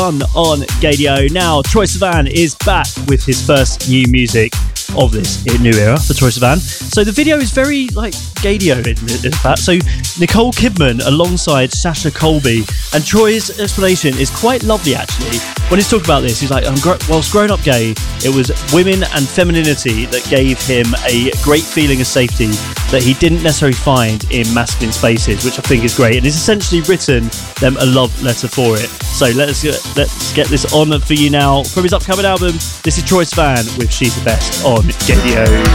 On Gadio. Now, Troye Sivan is back with his first new music of this new era for Troye Sivan. So the video is very like Gadio in fact. So Nicole Kidman alongside Sasha Colby, and Troy's explanation is quite lovely actually. When he's talking about this, he's like, whilst growing up gay, it was women and femininity that gave him a great feeling of safety that he didn't necessarily find in masculine spaces, which I think is great, and he's essentially written them a love letter for it. So let's get this on for you now from his upcoming album. This is Troye Sivan with She's the Best on Gadio.